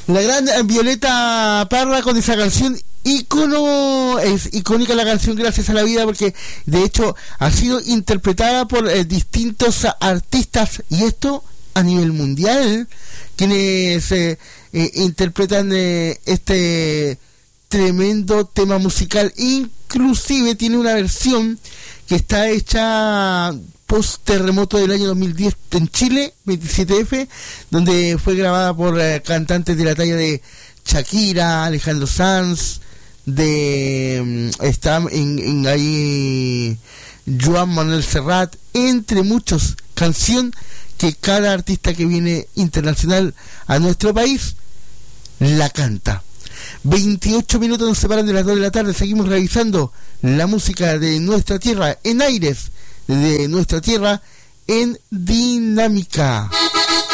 La gran Violeta Parra con esa canción ícono, es icónica la canción Gracias a la Vida, porque de hecho ha sido interpretada por distintos artistas, y esto a nivel mundial, quienes interpretan este tremendo tema musical. Inclusive tiene una versión que está hecha post terremoto del año 2010 en Chile, 27F, donde fue grabada por cantantes de la talla de Shakira, Alejandro Sanz, está en ahí Joan Manuel Serrat, entre muchos. Canción que cada artista que viene internacional a nuestro país la canta. 28 minutos nos separan de las 2 de la tarde. Seguimos revisando la música de nuestra tierra en aires de nuestra tierra en Dinámica.